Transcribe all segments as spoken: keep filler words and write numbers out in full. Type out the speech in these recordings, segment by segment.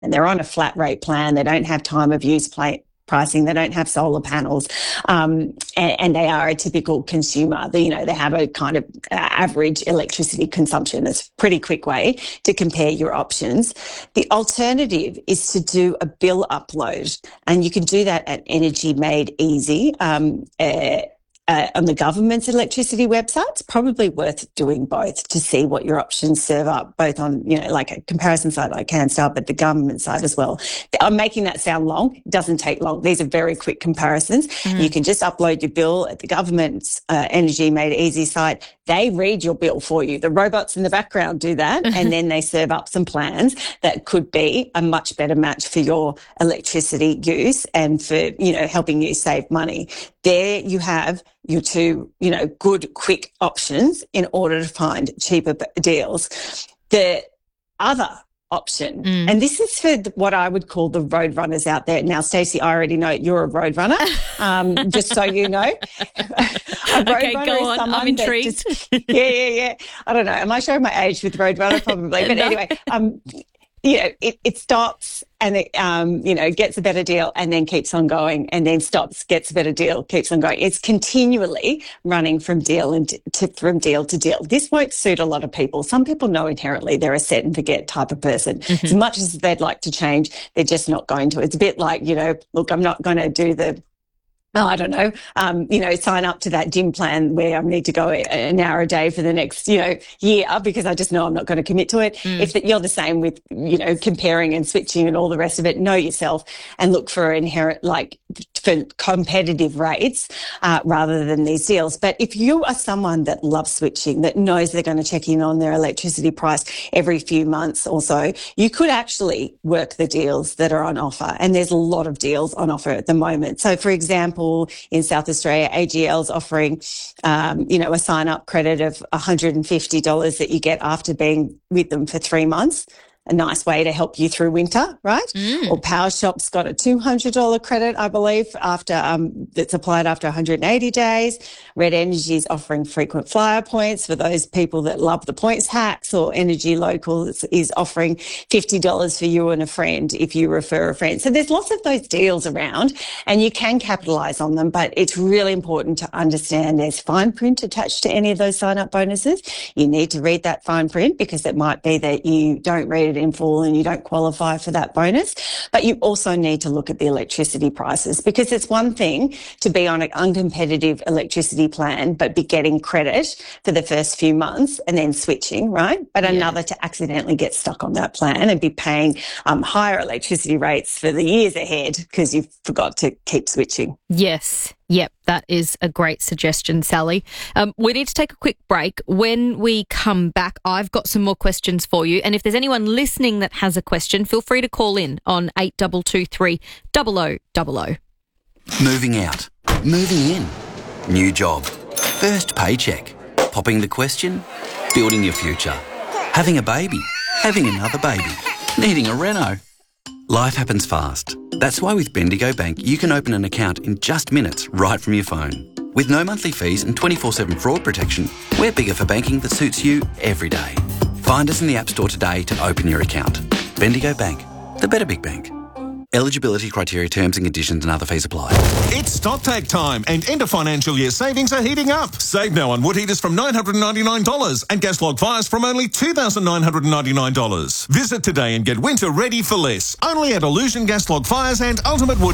and they're on a flat rate plan. They don't have time of use play, pricing. They don't have solar panels, um, and, and they are a typical consumer. They, you know, they have a kind of uh, average electricity consumption. It's a pretty quick way to compare your options. The alternative is to do a bill upload, and you can do that at Energy Made Easy. Um, uh, Uh, on the government's electricity website. It's probably worth doing both to see what your options serve up, both on, you know, like a comparison site like CanStar, but the government side as well. I'm making that sound long. It doesn't take long. These are very quick comparisons. Mm. You can just upload your bill at the government's uh, Energy Made Easy site. They read your bill for you. The robots in the background do that, and then they serve up some plans that could be a much better match for your electricity use and for, you know, helping you save money. There you have your two, you know, good, quick options in order to find cheaper deals. The other option, mm. and this is for what I would call the road runners out there. Now, Stacey, I already know you're a road runner, um, just so you know. A road okay, runner go is on. I'm intrigued. Just, yeah, yeah, yeah. I don't know. Am I showing my age with road runner? Probably. But no. anyway, um, you know, it, it stops and it, um, you know, gets a better deal and then keeps on going, and then stops, gets a better deal, keeps on going. It's continually running from deal and to, from deal to deal. This won't suit a lot of people. Some people know inherently they're a set and forget type of person. Mm-hmm. As much as they'd like to change, they're just not going to. It's a bit like, you know, look, I'm not going to do the Oh, I don't know, um, you know, sign up to that gym plan where I need to go an hour a day for the next, you know, year because I just know I'm not going to commit to it. Mm. If the, you're the same with, you know, comparing and switching and all the rest of it, know yourself and look for inherent, like, for competitive rates uh, rather than these deals. But if you are someone that loves switching, that knows they're going to check in on their electricity price every few months or so, you could actually work the deals that are on offer. And there's a lot of deals on offer at the moment. So, for example, in South Australia, A G L's offering, um, you know, a sign-up credit of one hundred fifty dollars that you get after being with them for three months. A nice way to help you through winter, right? Mm. Or PowerShop's got a two hundred dollars credit, I believe, after um, that's applied after one hundred eighty days. Red Energy is offering frequent flyer points for those people that love the points hacks, or Energy Local is, is offering fifty dollars for you and a friend if you refer a friend. So there's lots of those deals around and you can capitalise on them, but it's really important to understand there's fine print attached to any of those sign-up bonuses. You need to read that fine print because it might be that you don't read it in full and you don't qualify for that bonus. But you also need to look at the electricity prices, because it's one thing to be on an uncompetitive electricity plan but be getting credit for the first few months and then switching, right? But yeah. another to accidentally get stuck on that plan and be paying um, higher electricity rates for the years ahead because you forgot to keep switching. Yes. Yep, that is a great suggestion, Sally. Um, we need to take a quick break. When we come back, I've got some more questions for you. And if there's anyone listening that has a question, feel free to call in on eight two two three, zero zero zero zero. Moving out. Moving in. New job. First paycheck. Popping the question. Building your future. Having a baby. Having another baby. Needing a reno. Life happens fast. That's why with Bendigo Bank, you can open an account in just minutes right from your phone. With no monthly fees and twenty-four seven fraud protection, we're bigger for banking that suits you every day. Find us in the App Store today to open your account. Bendigo Bank, the better big bank. Eligibility criteria, terms and conditions and other fees apply. It's stock take time and end of financial year savings are heating up. Save now on wood heaters from nine hundred ninety-nine dollars and gas log fires from only two thousand nine hundred ninety-nine dollars. Visit today and get winter ready for less. Only at Illusion Gas Log Fires and Ultimate Wood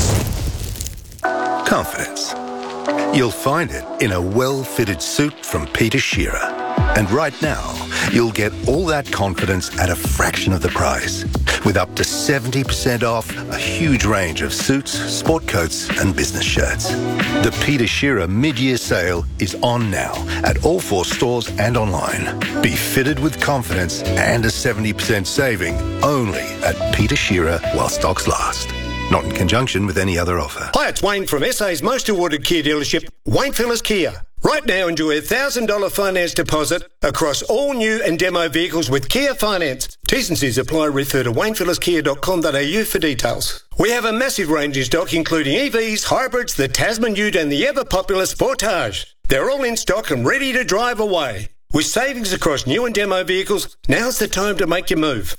Heaters. Confidence. You'll find it in a well-fitted suit from Peter Shearer. And right now, you'll get all that confidence at a fraction of the price, with up to seventy percent off a huge range of suits, sport coats and business shirts. The Peter Shearer mid-year sale is on now at all four stores and online. Be fitted with confidence and a seventy percent saving only at Peter Shearer while stocks last. Not in conjunction with any other offer. Hi, it's Wayne from S A's most awarded Kia dealership, Wayne Phillips Kia. Right now, enjoy a one thousand dollars finance deposit across all new and demo vehicles with Kia Finance. T's and C's apply. Refer to wayne phillips kia dot com dot a u for details. We have a massive range in stock, including E Vs, hybrids, the Tasman Ute and the ever-popular Sportage. They're all in stock and ready to drive away. With savings across new and demo vehicles, now's the time to make your move.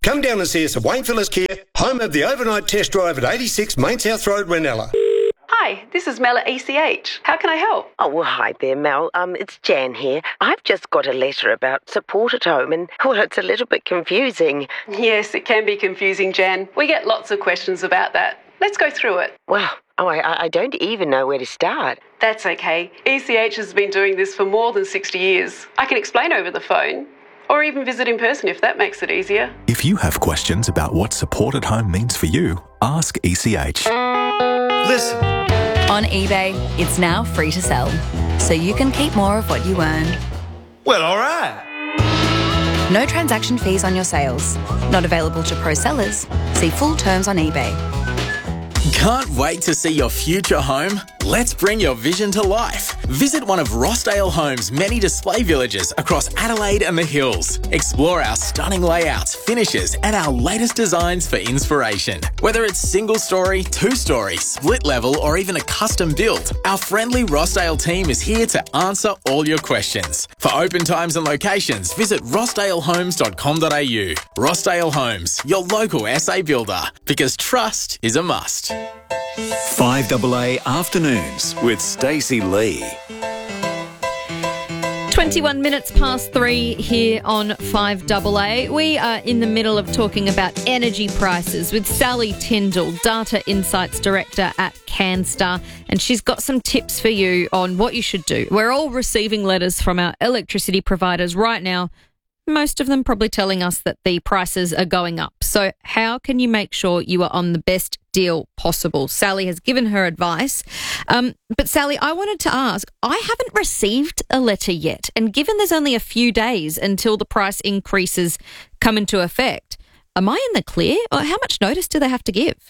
Come down and see us at Wayne Phillips Kia, home of the overnight test drive at eighty-six Main South Road, Ranella. Hi, this is Mel at E C H. How can I help? Oh, well, hi there, Mel. Um, it's Jan here. I've just got a letter about support at home and, well, it's a little bit confusing. Yes, it can be confusing, Jan. We get lots of questions about that. Let's go through it. Well, oh, I, I don't even know where to start. That's okay. E C H has been doing this for more than sixty years. I can explain over the phone, or even visit in person if that makes it easier. If you have questions about what support at home means for you, ask E C H. Listen. On eBay, it's now free to sell, so you can keep more of what you earn. Well, all right. No transaction fees on your sales. Not available to pro sellers. See full terms on eBay. Can't wait to see your future home? Let's bring your vision to life. Visit one of Rossdale Homes' many display villages across Adelaide and the Hills. Explore our stunning layouts, finishes, and our latest designs for inspiration. Whether it's single story, two story, split level, or even a custom build, our friendly Rossdale team is here to answer all your questions. For open times and locations, visit rossdale homes dot com dot a u. Rossdale Homes, your local S A builder, because trust is a must. five A A Afternoons with Stacey Lee. twenty-one minutes past three here on five A A. We are in the middle of talking about energy prices with Sally Tyndall, Data Insights Director at CanStar, and she's got some tips for you on what you should do. We're all receiving letters from our electricity providers right now, most of them probably telling us that the prices are going up. So how can you make sure you are on the best deal possible? Sally has given her advice. Um, but Sally, I wanted to ask, I haven't received a letter yet. And given there's only a few days until the price increases come into effect, am I in the clear? Or how much notice do they have to give?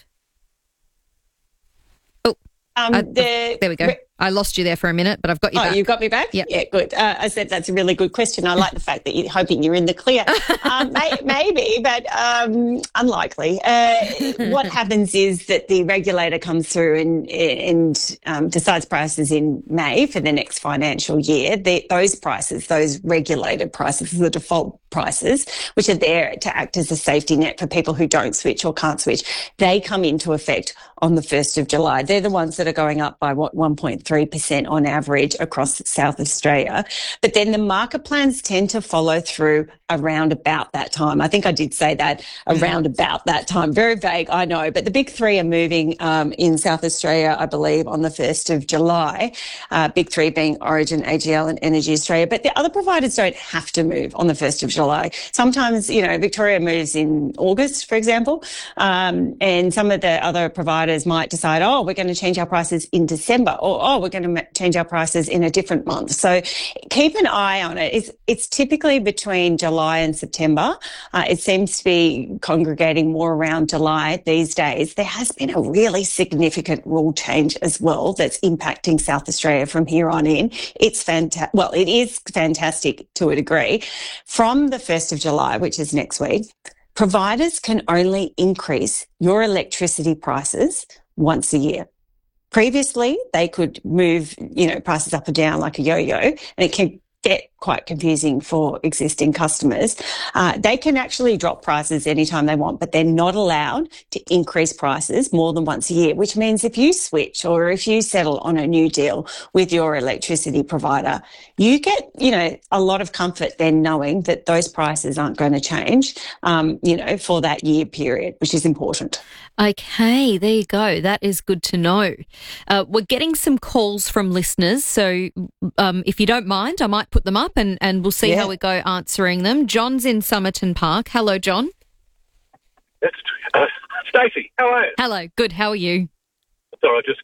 Oh, Um, uh, the, there we go. I lost you there for a minute, but I've got you oh, back. you got me back? Yep. Yeah, good. Uh, I said that's a really good question. I like the fact that you're hoping you're in the clear. um, may, maybe, but um, unlikely. Uh, what happens is that the regulator comes through and, and um, decides prices in May for the next financial year. The, those prices, those regulated prices, the default prices, which are there to act as a safety net for people who don't switch or can't switch, they come into effect on the first of July. They're the ones that are going up by, what, one point three percent on average across South Australia. But then the market plans tend to follow through around about that time. I think I did say that, around about that time. Very vague, I know. But the big three are moving um, in South Australia, I believe, on the first of July. Uh, big three being Origin, A G L and Energy Australia. But the other providers don't have to move on the first of July. Sometimes, you know, Victoria moves in August, for example. Um, and some of the other providers might decide, oh, we're going to change our prices in December, or, oh, we're going to change our prices in a different month. So keep an eye on it. It's, it's typically between July and September. Uh, it seems to be congregating more around July these days. There has been a really significant rule change as well that's impacting South Australia from here on in. It's fantastic. Well, it is fantastic to a degree. From the first of July, which is next week, providers can only increase your electricity prices once a year. Previously, they could move, you know, prices up or down like a yo-yo, and it can get quite confusing for existing customers. Uh, they can actually drop prices anytime they want, but they're not allowed to increase prices more than once a year, which means if you switch or if you settle on a new deal with your electricity provider, you get, you know, a lot of comfort then knowing that those prices aren't going to change, um, you know, for that year period, which is important. Okay, there you go. That is good to know. Uh, we're getting some calls from listeners, so um, if you don't mind, I might put them up and, and we'll see Yeah. how we go answering them. John's in Somerton Park. Hello, John. It's, uh, Stacey, how are you? Hello, good. How are you? Sorry, I just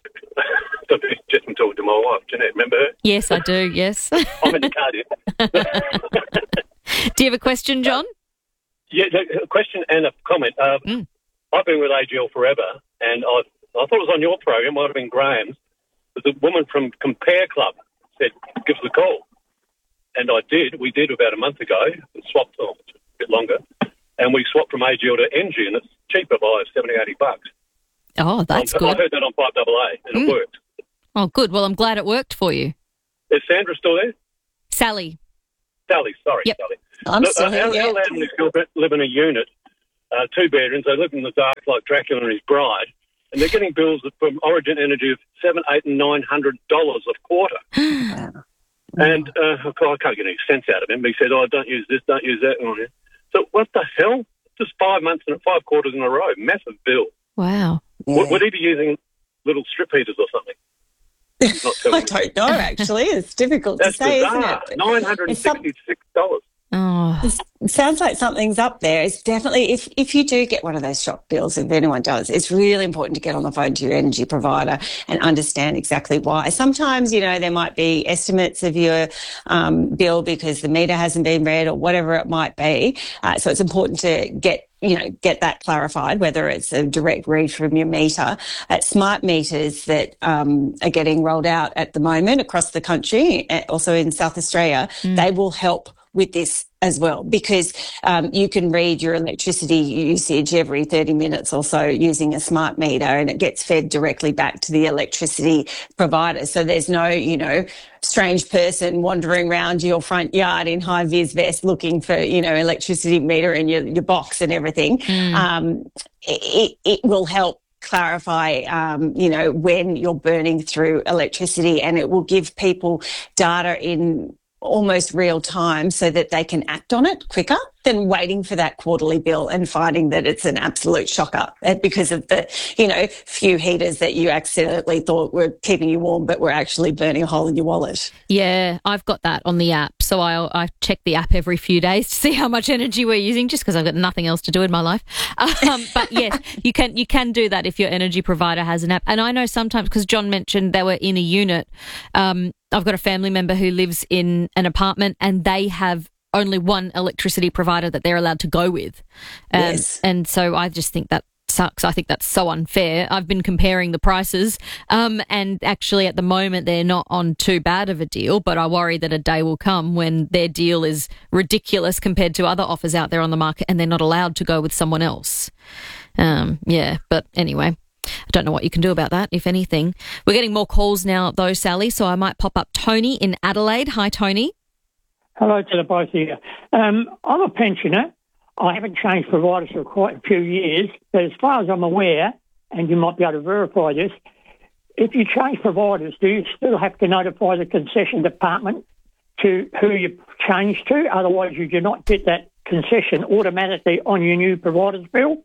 just been talking to my wife, Jeanette. Remember her? Yes, I do, yes. I'm in the car, dear. Do you have a question, John? Yeah, a question and a comment. Uh, Mm. I've been with A G L forever, and I I thought it was on your program, might have been Graham's. But the woman from Compare Club said, give us a call. And I did. We did about a month ago. And swapped, oh, a bit longer. And we swapped from A G L to Energy, and it's cheaper by seventy, eighty bucks. Oh, that's I good. heard that on five A A, and Mm. it worked. Oh, good. Well, I'm glad it worked for you. Is Sandra still there? Sally. Sally, sorry, Yep. Sally. I'm Look, still uh, here, our, yeah. our landlords live in a unit uh, two bedrooms. They live in the dark like Dracula and his bride, and they're getting bills from Origin Energy of seven, eight, and nine hundred dollars a quarter. And uh, I can't get any sense out of him. He said, "Oh, don't use this, don't use that." So what the hell? Just five months and five quarters in a row, massive bill. Wow. Yeah. Would, would he be using little strip heaters or something? I don't know, actually. It's difficult That's to say, bizarre. isn't it? nine hundred sixty-six dollars. Oh. It sounds like something's up there. It's definitely, if, if you do get one of those shock bills, if anyone does, it's really important to get on the phone to your energy provider and understand exactly why. Sometimes, you know, there might be estimates of your um, bill because the meter hasn't been read or whatever it might be. Uh, so it's important to get you know, get that clarified, whether it's a direct read from your meter. At smart meters that um, are getting rolled out at the moment across the country, also in South Australia, mm. they will help with this as well, because um, you can read your electricity usage every thirty minutes or so using a smart meter, and it gets fed directly back to the electricity provider. So there's no, you know, strange person wandering around your front yard in high-vis vest looking for, you know, electricity meter in your, your box and everything. Mm. Um, it, it will help clarify, um, you know, when you're burning through electricity, and it will give people data in almost real time so that they can act on it quicker than waiting for that quarterly bill and finding that it's an absolute shocker because of the, you know, few heaters that you accidentally thought were keeping you warm but were actually burning a hole in your wallet. Yeah, I've got that on the app. So I I check the app every few days to see how much energy we're using, just because I've got nothing else to do in my life. Um, but yes, you can you can do that if your energy provider has an app. And I know sometimes, because John mentioned they were in a unit, um, I've got a family member who lives in an apartment and they have only one electricity provider that they're allowed to go with. Um, yes. And so I just think that sucks. I think that's so unfair. I've been comparing the prices um, and actually at the moment they're not on too bad of a deal, but I worry that a day will come when their deal is ridiculous compared to other offers out there on the market and they're not allowed to go with someone else. Um, yeah, but anyway. I don't know what you can do about that, if anything. We're getting more calls now, though, Sally, so I might pop up Tony in Adelaide. Hi, Tony. Hello to the both of you. Um, I'm a pensioner. I haven't changed providers for quite a few years, but as far as I'm aware, and you might be able to verify this, if you change providers, do you still have to notify the concession department to who you change to? Otherwise, you do not get that concession automatically on your new provider's bill?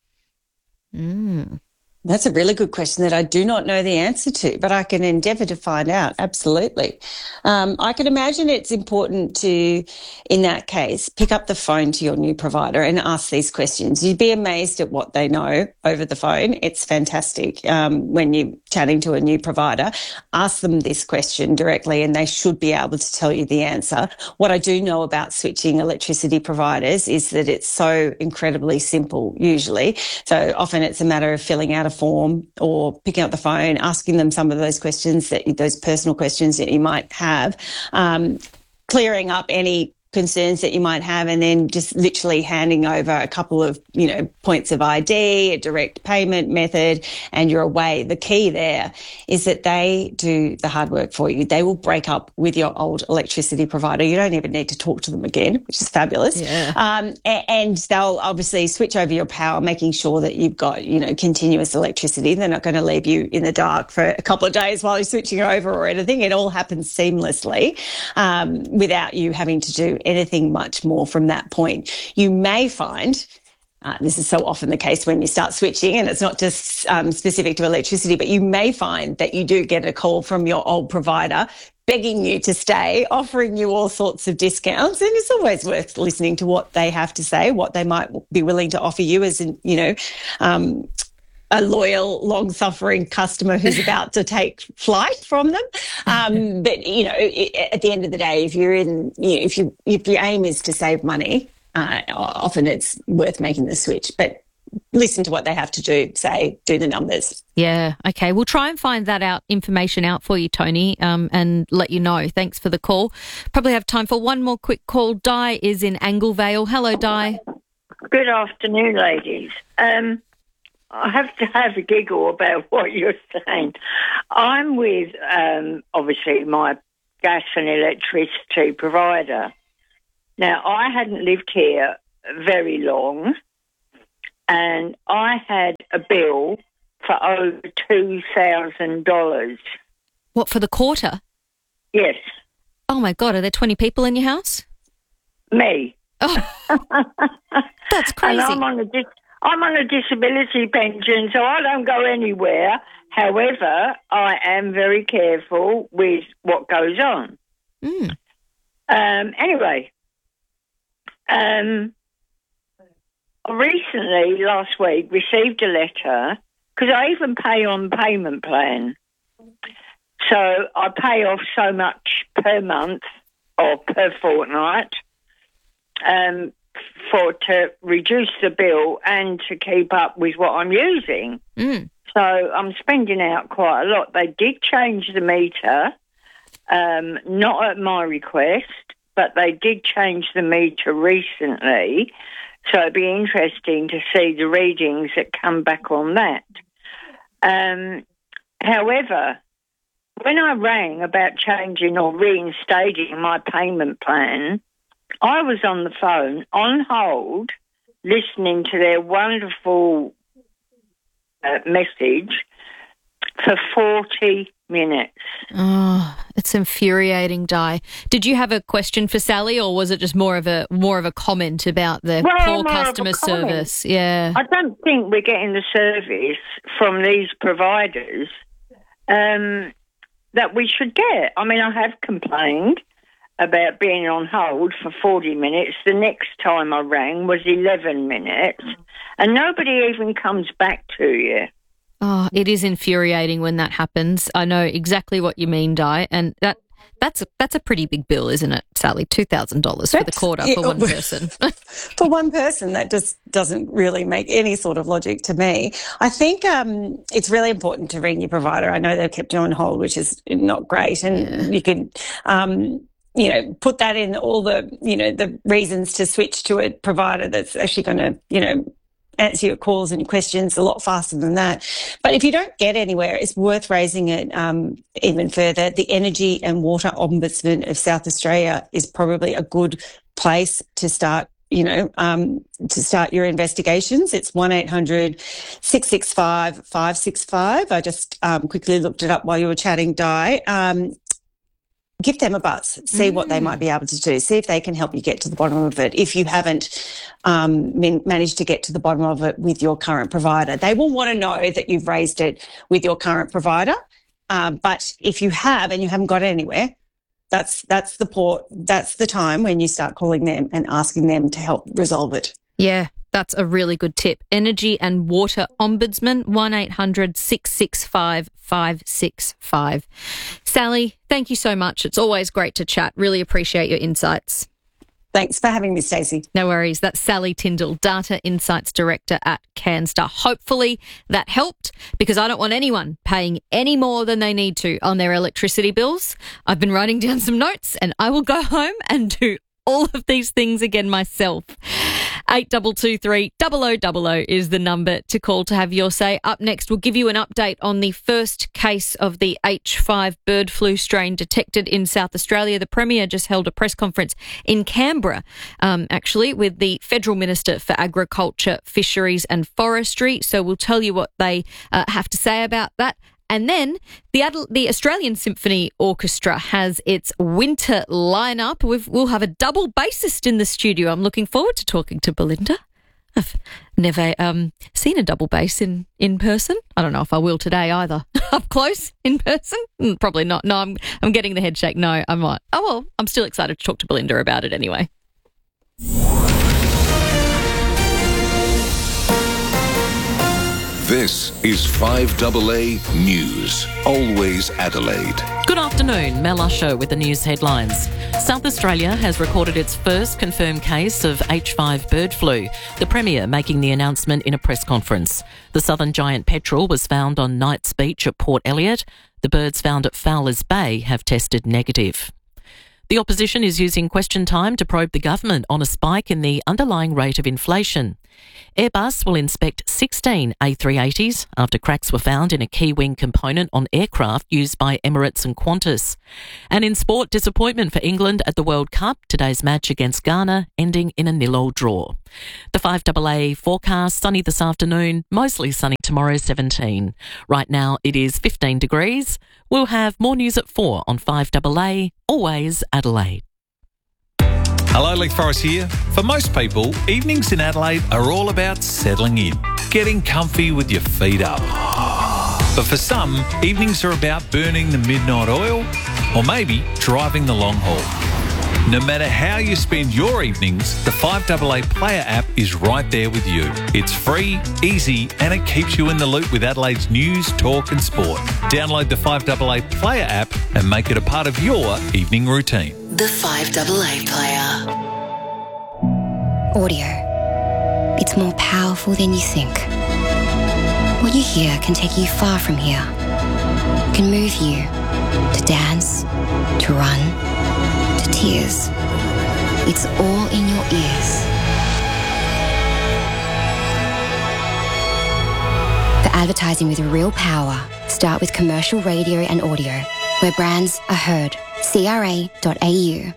Mm. That's a really good question that I do not know the answer to, but I can endeavour to find out. Absolutely. Um, I can imagine it's important to, in that case, pick up the phone to your new provider and ask these questions. You'd be amazed at what they know over the phone. It's fantastic um, when you're chatting to a new provider. Ask them this question directly and they should be able to tell you the answer. What I do know about switching electricity providers is that it's so incredibly simple usually. So often it's a matter of filling out a form or picking up the phone, asking them some of those questions, that those personal questions that you might have, um, clearing up any concerns that you might have, and then just literally handing over a couple of, you know, points of I D, a direct payment method, and you're away. The key there is that they do the hard work for you. They will break up with your old electricity provider. You don't even need to talk to them again, which is fabulous. Yeah. Um, and they'll obviously switch over your power, making sure that you've got, you know, continuous electricity. They're not going to leave you in the dark for a couple of days while you're switching over or anything. It all happens seamlessly um, without you having to do anything much more from that point. You may find, uh, this is so often the case when you start switching, and it's not just um, specific to electricity, but you may find that you do get a call from your old provider begging you to stay, offering you all sorts of discounts. And it's always worth listening to what they have to say, what they might be willing to offer you as, an, you know, um, a loyal, long-suffering customer who's about to take flight from them. Um, but, you know, at the end of the day, if you're in, you know, if you if your aim is to save money, uh, often it's worth making the switch. But listen to what they have to do, say, do the numbers. Yeah, okay. We'll try and find that out, information out for you, Tony, um, and let you know. Thanks for the call. Probably have time for one more quick call. Di is in Anglevale. Hello, Di. Good afternoon, ladies. Um, I have to have a giggle about what you're saying. I'm with, um, obviously, my gas and electricity provider. Now, I hadn't lived here very long, and I had a bill for over two thousand dollars. What, for the quarter? Yes. Oh, my God. Are there twenty people in your house? Me. Oh, that's crazy. And I'm on a dis- I'm on a disability pension, so I don't go anywhere. However, I am very careful with what goes on. Mm. Um, anyway, um, I recently, last week, received a letter, because I even pay on payment plan. So I pay off so much per month or per fortnight um, for to reduce the bill and to keep up with what I'm using. Mm. So I'm spending out quite a lot. They did change the meter, um, not at my request, but they did change the meter recently. So it'd be interesting to see the readings that come back on that. Um, however, when I rang about changing or reinstating my payment plan, I was on the phone, on hold, listening to their wonderful uh, message for forty minutes. Oh, it's infuriating, Di. Did you have a question for Sally, or was it just more of a more of a comment about the Well, poor more of a customer comment. service? Yeah. I don't think we're getting the service from these providers um, that we should get. I mean, I have complained about being on hold for forty minutes. The next time I rang was eleven minutes, and nobody even comes back to you. Oh, it is infuriating when that happens. I know exactly what you mean, Di, and that that's a, that's a pretty big bill, isn't it, Sally? two thousand dollars for the quarter yeah, for one person. For one person, that just doesn't really make any sort of logic to me. I think um, it's really important to ring your provider. I know they've kept you on hold, which is not great, and yeah. you can, um, you know, put that in all the, you know, the reasons to switch to a provider that's actually going to, you know, answer your calls and questions a lot faster than that. But if you don't get anywhere, it's worth raising it um, even further. The Energy and Water Ombudsman of South Australia is probably a good place to start, you know, um, to start your investigations. It's one eight hundred six six five five six five. I just um, quickly looked it up while you were chatting, Di. Um, Give them a buzz, see mm. what they might be able to do, see if they can help you get to the bottom of it. If you haven't um, managed to get to the bottom of it with your current provider, they will want to know that you've raised it with your current provider. Um, but if you have and you haven't got anywhere, that's that's the port, that's the time when you start calling them and asking them to help resolve it. Yeah, that's a really good tip. Energy and Water Ombudsman, one eight hundred six six five five six five. Sally, thank you so much. It's always great to chat. Really appreciate your insights. Thanks for having me, Stacey. No worries. That's Sally Tyndall, Data Insights Director at CanStar. Hopefully that helped, because I don't want anyone paying any more than they need to on their electricity bills. I've been writing down some notes and I will go home and do all of these things again myself. eight two two three, double oh double oh is the number to call to have your say. Up next, we'll give you an update on the first case of the H five bird flu strain detected in South Australia. The Premier just held a press conference in Canberra, um, actually, with the Federal Minister for Agriculture, Fisheries and Forestry. So we'll tell you what they uh, have to say about that. And then the Adel- the Australian Symphony Orchestra has its winter lineup. We've, we'll have a double bassist in the studio. I'm looking forward to talking to Belinda. I've never um, seen a double bass in, in person. I don't know if I will today either. Up close in person? Mm, probably not. No, I'm I'm getting the head shake. No, I might. Oh, well, I'm still excited to talk to Belinda about it anyway. This is five A A News, always Adelaide. Good afternoon, Mel Usher with the news headlines. South Australia has recorded its first confirmed case of H five bird flu, the Premier making the announcement in a press conference. The southern giant petrel was found on Knights Beach at Port Elliot. The birds found at Fowler's Bay have tested negative. The opposition is using question time to probe the government on a spike in the underlying rate of inflation. Airbus will inspect sixteen A three eighties after cracks were found in a key wing component on aircraft used by Emirates and Qantas. And in sport, disappointment for England at the World Cup. Today's match against Ghana ending in a nil-all draw. The five A A forecast, sunny this afternoon, mostly sunny tomorrow, seventeen. Right now it is fifteen degrees. We'll have more news at four on five A A, always Adelaide. Hello, Leith Forrest here. For most people, evenings in Adelaide are all about settling in, getting comfy with your feet up. But for some, evenings are about burning the midnight oil or maybe driving the long haul. No matter how you spend your evenings, the five A A Player app is right there with you. It's free, easy, and it keeps you in the loop with Adelaide's news, talk and sport. Download the five A A Player app and make it a part of your evening routine. The five A A Player. Audio. It's more powerful than you think. What you hear can take you far from here. It can move you to dance, to run, to tears. It's all in your ears. For advertising with real power, start with commercial radio and audio, where brands are heard. C R A dot A U.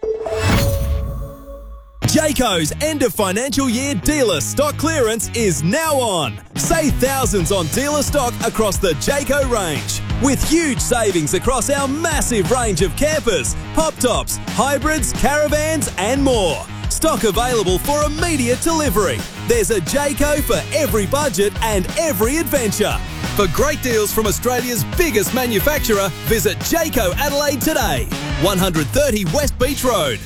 Jayco's end of financial year dealer stock clearance is now on. Save thousands on dealer stock across the Jayco range, with huge savings across our massive range of campers, pop tops, hybrids, caravans and more. Stock available for immediate delivery. There's a Jayco for every budget and every adventure. For great deals from Australia's biggest manufacturer, visit Jayco Adelaide today. one thirty West Beach Road.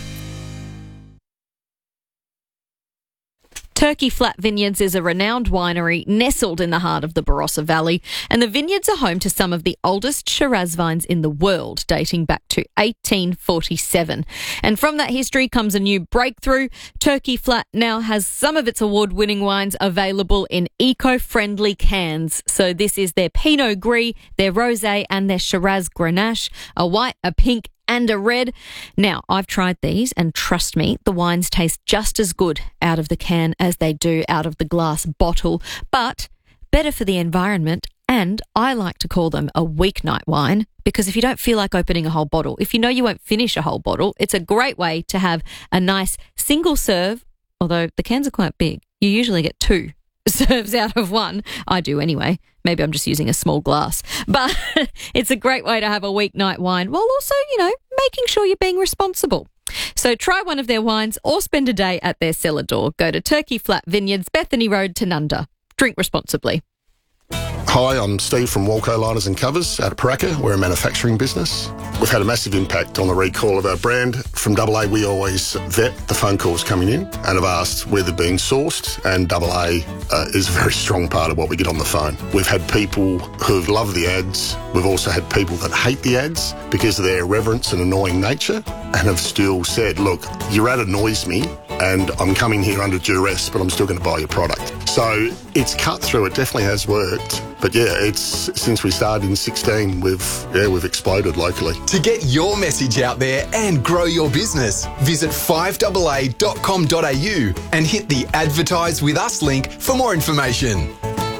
Turkey Flat Vineyards is a renowned winery nestled in the heart of the Barossa Valley, and the vineyards are home to some of the oldest Shiraz vines in the world, dating back to eighteen forty-seven. And from that history comes a new breakthrough. Turkey Flat now has some of its award-winning wines available in eco-friendly cans. So this is their Pinot Gris, their Rosé and their Shiraz Grenache, a white, a pink and a red. Now, I've tried these and trust me, the wines taste just as good out of the can as they do out of the glass bottle, but better for the environment. And I like to call them a weeknight wine because if you don't feel like opening a whole bottle, if you know you won't finish a whole bottle, it's a great way to have a nice single serve, although the cans are quite big. You usually get two serves out of one. I do anyway. Maybe I'm just using a small glass. But it's a great way to have a weeknight wine while also, you know, making sure you're being responsible. So try one of their wines or spend a day at their cellar door. Go to Turkey Flat Vineyards, Bethany Road, Tanunda. Drink responsibly. Hi, I'm Steve from Walco Liners and Covers out of Paraka. We're a manufacturing business. We've had a massive impact on the recall of our brand. From Double A, we always vet the phone calls coming in and have asked where they're being sourced, and Double A uh, is a very strong part of what we get on the phone. We've had people who've loved the ads. We've also had people that hate the ads because of their irreverence and annoying nature and have still said, look, your ad annoys me and I'm coming here under duress, but I'm still going to buy your product. So it's cut through. It definitely has worked. But yeah, it's since we started in sixteen, we've yeah we've exploded locally. To get your message out there and grow your business, visit five A A dot com dot A U and hit the Advertise with Us link for more information.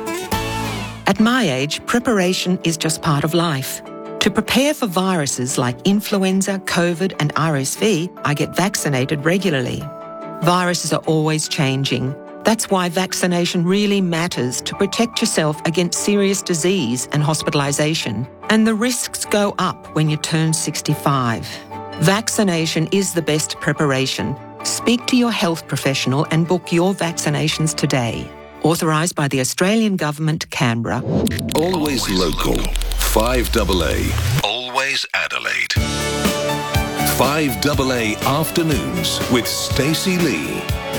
At my age, preparation is just part of life. To prepare for viruses like influenza, COVID and R S V, I get vaccinated regularly. Viruses are always changing. That's why vaccination really matters to protect yourself against serious disease and hospitalisation. And the risks go up when you turn sixty-five. Vaccination is the best preparation. Speak to your health professional and book your vaccinations today. Authorised by the Australian Government, Canberra. Always local. five A A. Always Adelaide. five A A Afternoons with Stacey Lee.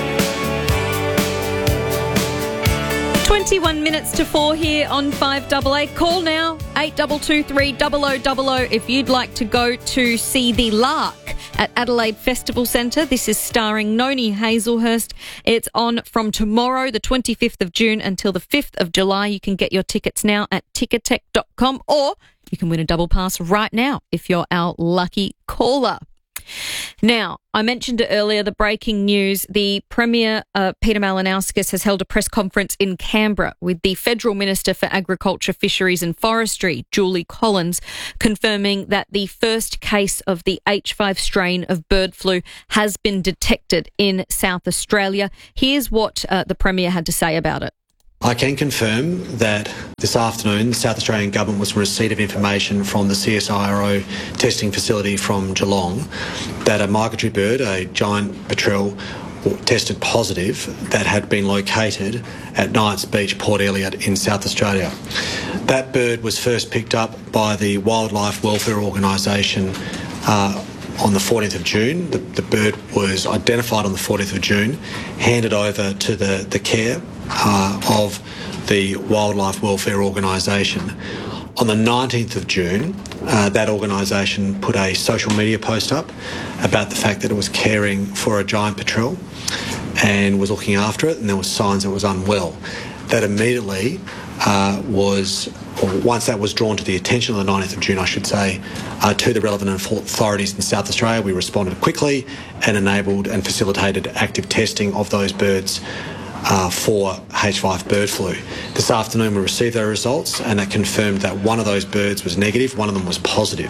twenty-one minutes to four here on five A A. Call now, eight two two three, zero zero zero zero if you'd like to go to see The Lark at Adelaide Festival Centre. This is starring Noni Hazelhurst. It's on from tomorrow, the twenty-fifth of June, until the fifth of July. You can get your tickets now at ticketek dot com, or you can win a double pass right now if you're our lucky caller. Now, I mentioned it earlier, the breaking news. The Premier, uh, Peter Malinauskas, has held a press conference in Canberra with the Federal Minister for Agriculture, Fisheries and Forestry, Julie Collins, confirming that the first case of the H five strain of bird flu has been detected in South Australia. Here's what uh, the Premier had to say about it. I can confirm that this afternoon the South Australian Government was in receipt of information from the C S I R O testing facility from Geelong that a migratory bird, a giant petrel, tested positive that had been located at Knights Beach, Port Elliot in South Australia. That bird was first picked up by the Wildlife Welfare Organisation uh, on the fourteenth of June. The, the bird was identified on the fourteenth of June, handed over to the, the care uh, of the Wildlife Welfare Organisation. On the nineteenth of June, uh, that organisation put a social media post up about the fact that it was caring for a giant petrel and was looking after it, and there were signs it was unwell. That immediately uh, was, or once that was drawn to the attention on the nineteenth of June, I should say, uh, to the relevant authorities in South Australia, we responded quickly and enabled and facilitated active testing of those birds Uh, for H five bird flu. This afternoon we received those results, and it confirmed that one of those birds was negative, one of them was positive.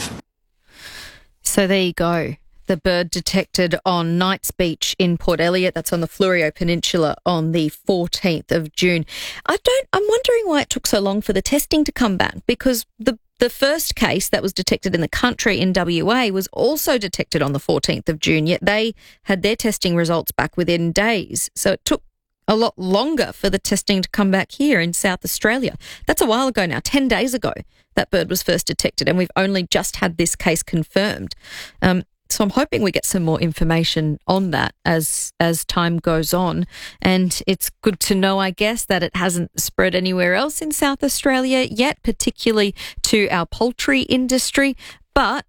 So there you go. The bird detected on Knights Beach in Port Elliot. That's on the Fleurieu Peninsula on the fourteenth of June. I don't, I'm wondering why it took so long for the testing to come back, because the The first case that was detected in the country in W A was also detected on the fourteenth of June, yet they had their testing results back within days. So it took a lot longer for the testing to come back here in South Australia. That's a while ago now, ten days ago, that bird was first detected, and we've only just had this case confirmed. Um, so I'm hoping we get some more information on that as as time goes on. And it's good to know, I guess, that it hasn't spread anywhere else in South Australia yet, particularly to our poultry industry. But,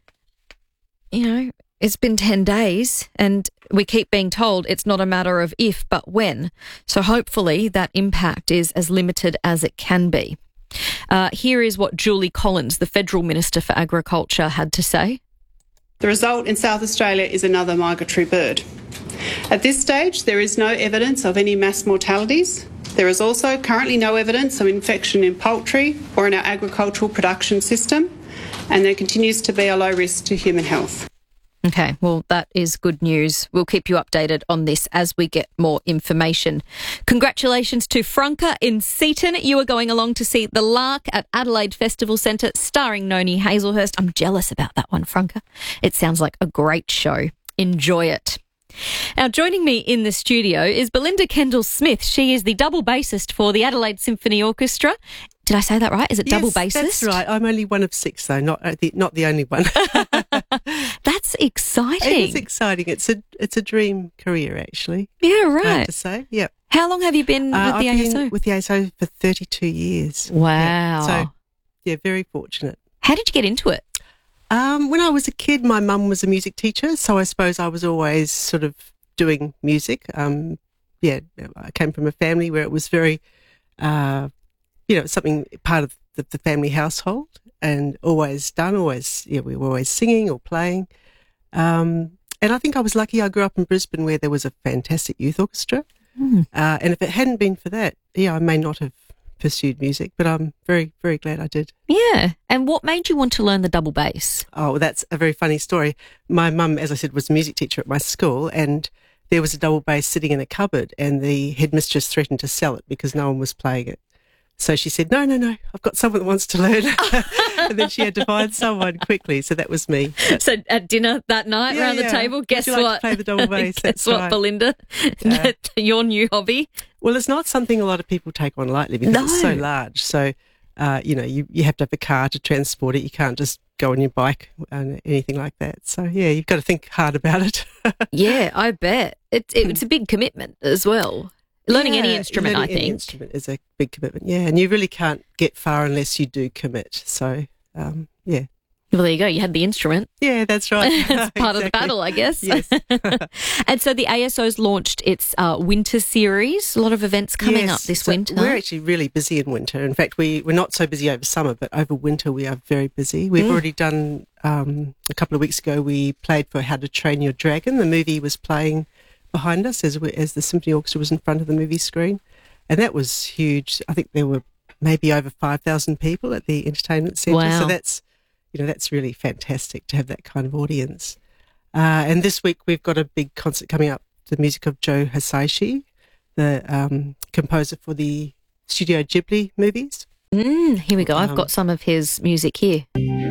you know, it's been ten days and we keep being told it's not a matter of if, but when. So hopefully that impact is as limited as it can be. Uh, here is what Julie Collins, the Federal Minister for Agriculture, had to say. The result in South Australia is another migratory bird. At this stage, there is no evidence of any mass mortalities. There is also currently no evidence of infection in poultry or in our agricultural production system, and there continues to be a low risk to human health. Okay, well, that is good news. We'll keep you updated on this as we get more information. Congratulations to Franca in Seaton. You are going along to see The Lark at Adelaide Festival Centre, starring Noni Hazelhurst. I'm jealous about that one, Franca. It sounds like a great show. Enjoy it. Now, joining me in the studio is Belinda Kendall-Smith. She is the double bassist for the Adelaide Symphony Orchestra. Did I say that right? Is it yes, double bassist? That's right. I'm only one of six, though, not the, not the only one. That's exciting. It is exciting. It's a it's a dream career, actually. Yeah, right. I have to say, yeah. How long have you been uh, with I've the A S O? Been with the A S O for thirty-two years. Wow. Yeah. So, yeah, very fortunate. How did you get into it? Um, when I was a kid, my mum was a music teacher, so I suppose I was always sort of doing music. Um, yeah, I came from a family where it was very, uh, you know, something part of the, the family household, and always done, always, yeah, we were always singing or playing. Um, and I think I was lucky. I grew up in Brisbane where there was a fantastic youth orchestra. Mm. Uh, and if it hadn't been for that, yeah, I may not have pursued music, but I'm very, very glad I did. Yeah. And what made you want to learn the double bass? Oh, well, that's a very funny story. My mum, as I said, was a music teacher at my school, and there was a double bass sitting in a cupboard, and the headmistress threatened to sell it because no one was playing it. So she said, no, no, no, I've got someone that wants to learn. And then she had to find someone quickly. So that was me. But, so at dinner that night yeah, around yeah. the table, guess Would you what? Like to play the double bass? Guess That's what, right. Belinda? Yeah. Your new hobby? Well, it's not something a lot of people take on lightly because no. it's so large. So, uh, you know, you, you have to have a car to transport it. You can't just go on your bike and anything like that. So, yeah, you've got to think hard about it. Yeah, I bet. It, it, it's a big commitment as well. Learning yeah, any instrument, learning I think. Any instrument is a big commitment, yeah. And you really can't get far unless you do commit. So, um, yeah. Well, there you go. You had the instrument. Yeah, that's right. It's part of the Exactly. battle, I guess. Yes. And so the A S O's launched its uh, winter series. A lot of events coming Yes, up this so winter. We're actually really busy in winter. In fact, we, we're not so busy over summer, but over winter we are very busy. We've Mm. already done, um, a couple of weeks ago, we played for How to Train Your Dragon. The movie was playing behind us as, we, as the Symphony Orchestra was in front of the movie screen. And that was huge. I think there were maybe over five thousand people at the entertainment centre. Wow. So that's, you know, that's really fantastic to have that kind of audience. Uh, and this week we've got a big concert coming up, the music of Joe Hisaishi, the um, composer for the Studio Ghibli movies. Mm, here we go. I've Um, got some of his music here.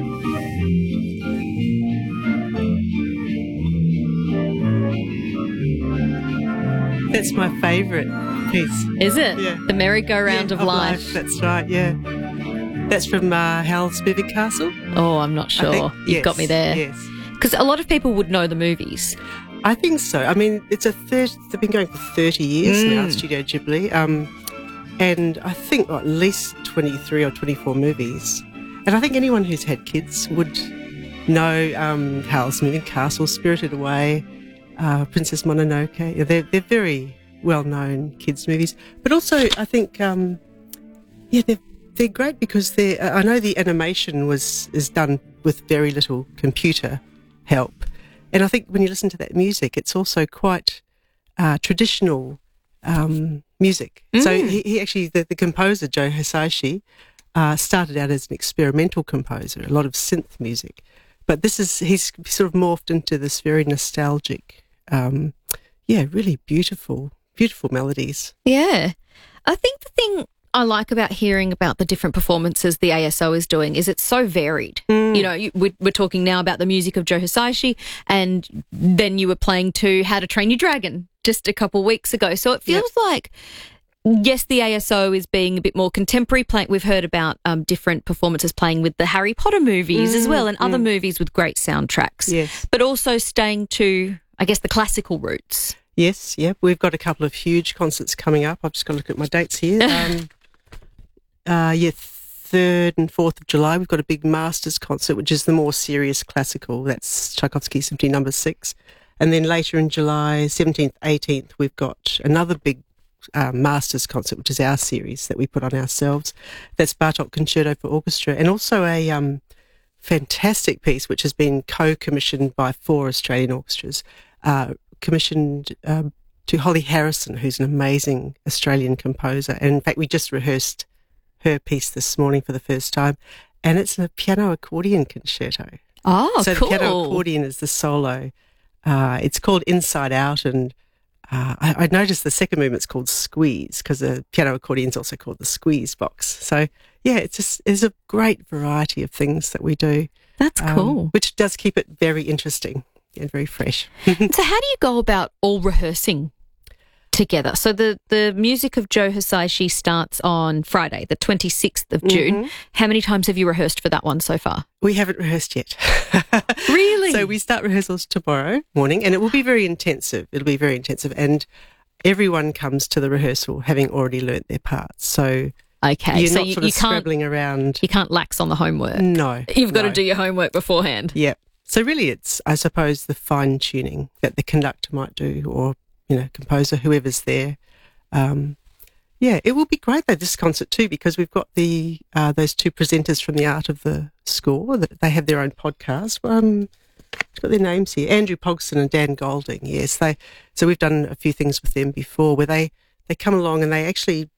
That's my favourite piece. Is it? Yeah. The merry-go-round Yeah, of, life. That's right, yeah. That's from uh, Howl's Moving Castle. Oh, I'm not I sure. think- You've yes, got me there. Yes. Because a lot of people would know the movies. I think so. I mean, it's a thirty, they've been going for thirty years now, Mm. Studio Ghibli. Um, and I think well, at least twenty-three or twenty-four movies. And I think anyone who's had kids would know um, Howl's Moving Castle, Spirited Away, uh, Princess Mononoke. Yeah, They're, they're very well-known kids' movies. But also, I think, um, yeah, they're, they're great because they're, I know the animation was is done with very little computer help. And I think when you listen to that music, it's also quite uh, traditional um, music. So Mm. he, he actually, the, the composer, Joe Hisaishi, uh, started out as an experimental composer, a lot of synth music. But this is, he's sort of morphed into this very nostalgic, um, yeah, really beautiful, beautiful melodies. Yeah. I think the thing I like about hearing about the different performances the A S O is doing is it's so varied. You know, you, we're, we're talking now about the music of Joe Hisaishi, and then you were playing to How to Train Your Dragon just a couple weeks ago. So it feels like, yes, the A S O is being a bit more contemporary. Playing, we've heard about um, different performances playing with the Harry Potter movies as well, and other movies with great soundtracks. Yes. But also staying to, I guess, the classical roots. Yes, yeah. We've got a couple of huge concerts coming up. I've just got to look at my dates here. Um, uh, yeah, third and fourth of July, we've got a big Masters concert, which is the more serious classical. That's Tchaikovsky Symphony Number Six. And then later in July, seventeenth, eighteenth, we've got another big uh, Masters concert, which is our series that we put on ourselves. That's Bartok Concerto for Orchestra, and also a um, fantastic piece which has been co-commissioned by four Australian orchestras, uh, commissioned um, to Holly Harrison, who's an amazing Australian composer. And in fact, we just rehearsed her piece this morning for the first time, and it's a piano accordion concerto. Oh, so cool. the piano accordion is the solo. Uh, it's called Inside Out, and uh, I, I noticed the second movement's called Squeeze, because the piano accordion's also called the Squeeze box. So yeah, it's just there's a great variety of things that we do. That's um, cool. which does keep it very interesting and very fresh. So how do you go about all rehearsing together? So the, the music of Joe Hisaishi starts on Friday, the twenty-sixth of June. Mhm. How many times have you rehearsed for that one so far? We haven't rehearsed yet. Really? So we start rehearsals tomorrow morning, and it will be very intensive. It'll be very intensive, and everyone comes to the rehearsal having already learnt their parts. So Okay, you're so not you, sort you of can't scrabbling around. you can't lax on the homework. No, You've got no. to do your homework beforehand. Yep. So really, it's I suppose the fine tuning that the conductor might do, or you know, composer, whoever's there. Um, yeah, it will be great though, this concert too, because we've got the uh, those two presenters from the Art of the Score. That they have their own podcast. Um, I've got their names here: Andrew Pogson and Dan Golding. Yes, they. So we've done a few things with them before, where they they come along and they actually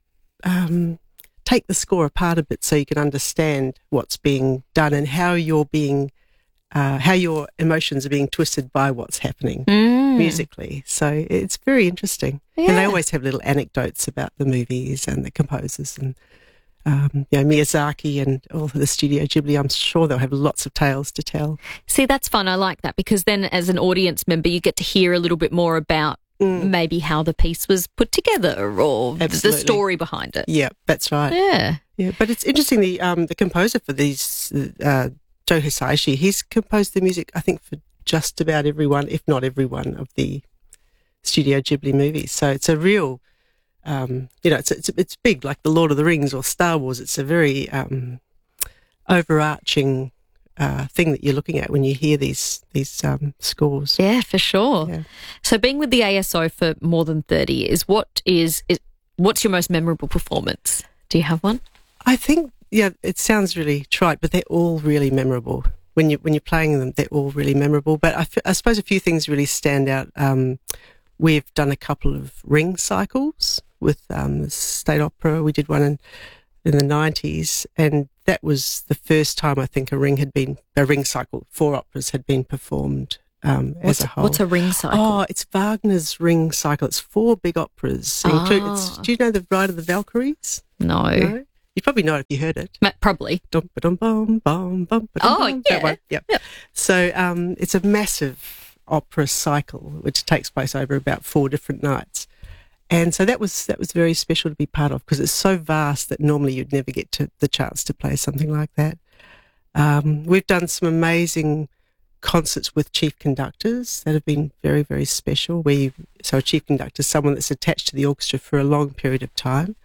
um, take the score apart a bit, so you can understand what's being done and how you're being. Uh, how your emotions are being twisted by what's happening Mm. musically. So it's very interesting. And they Yeah. always have little anecdotes about the movies and the composers and, um, you know, Miyazaki and all of the Studio Ghibli. I'm sure they'll have lots of tales to tell. See, that's fun. I like that, because then as an audience member, you get to hear a little bit more about maybe how the piece was put together or Absolutely. the story behind it. Yeah, that's right. Yeah. Yeah, but it's interesting, the um, the composer for these, uh, Joe Hisaishi, he's composed the music, I think, for just about everyone, if not every one of the Studio Ghibli movies. So it's a real, um, you know, it's, it's it's big, like The Lord of the Rings or Star Wars. It's a very um, overarching uh, thing that you're looking at when you hear these these um, scores. Yeah, for sure. Yeah. So being with the A S O for more than thirty years, what is, is what's your most memorable performance? Do you have one? I think, yeah, it sounds really trite, but they're all really memorable. When you when you're playing them, they're all really memorable. But I, f- I suppose a few things really stand out. Um, we've done a couple of ring cycles with um, the State Opera. We did one in in the nineties, and that was the first time I think a ring had been a ring cycle. Four operas had been performed um, what's, as a whole. What's a ring cycle? Oh, it's Wagner's ring cycle. It's four big operas. Ah. Include, it's, do you know the Ride of the Valkyries? No. no? You probably know it if you heard it. Ma- Probably. Dum, ba-dum, bum, bum, bum, ba-dum, Oh, bum. yeah. That one. Yep. Yep. So um, it's a massive opera cycle which takes place over about four different nights. And so that was that was very special to be part of because it's so vast that normally you'd never get to the chance to play something like that. Um, we've done some amazing concerts with chief conductors that have been very, very special. Where you, so a chief conductor is someone that's attached to the orchestra for a long period of time.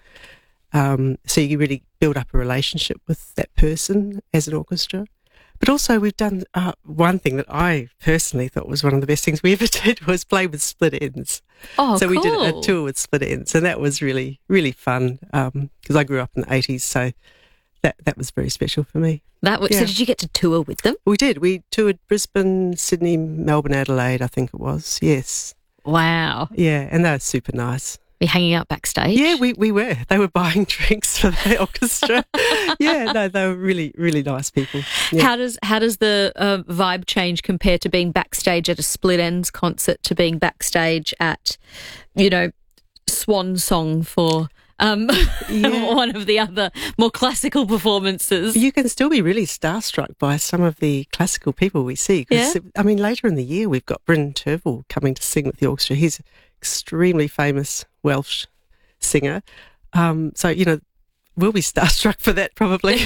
Um, so you really build up a relationship with that person as an orchestra. But also we've done uh, one thing that I personally thought was one of the best things we ever did was play with Split Ends. Oh, so cool. we did a tour with Split Ends, and that was really, really fun because um, I grew up in the eighties, so that that was very special for me. That was, Yeah. So did you get to tour with them? We did. We toured Brisbane, Sydney, Melbourne, Adelaide, I think it was. Yes. Wow. Yeah, and they were super nice. Were you hanging out backstage? Yeah, we, we were. They were buying drinks for the orchestra. Yeah, no, they were really, really nice people. Yeah. How does how does the uh, vibe change compare to being backstage at a Split Ends concert to being backstage at, you know, Swan Song for um, Yeah. one of the other more classical performances? You can still be really starstruck by some of the classical people we see. 'Cause, Yeah. I mean, later in the year, we've got Bryn Terfel coming to sing with the orchestra. He's an extremely famous Welsh singer. Um, so, you know, we'll be starstruck for that probably.